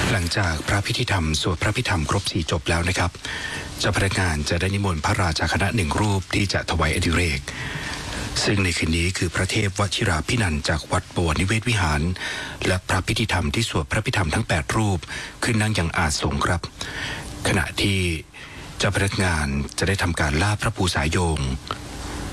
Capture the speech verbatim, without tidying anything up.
หลังจากพระพิธีธรรมสวดพระพิธรรมครบสี่จบแล้วนะครับเจ้าพนักงานจะได้นิมนต์พระราชาคณะหนึ่งรูปที่จะถวายอดิเรกซึ่งในคืนนี้คือพระเทพวชิราภินันท์จากวัดบวรนิเวศวิหารและพระพิธีธรรมที่สวดพระพิธรรมทั้งแปดรูปขึ้นนั่งยังอาสงฆ์ครับขณะที่เจ้าพนักงานจะได้ทำการลาพระภูษาโยง